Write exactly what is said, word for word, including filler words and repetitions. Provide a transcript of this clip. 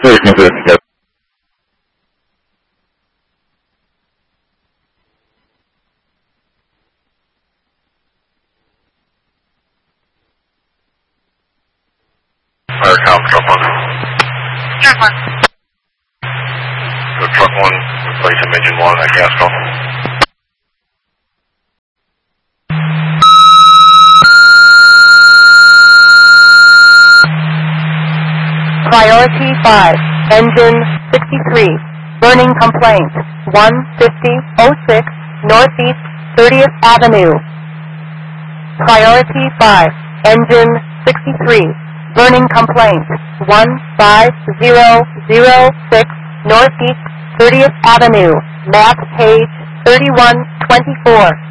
Yep. Fire count, truck one. Truck one. So truck one, replacing engine one at gas pump. Priority five, engine sixty-three, burning complaint, one fifty oh six Northeast thirtieth Avenue. Priority five, engine sixty-three, burning complaint, one five zero zero six Northeast thirtieth Avenue, map page thirty-one twenty-four.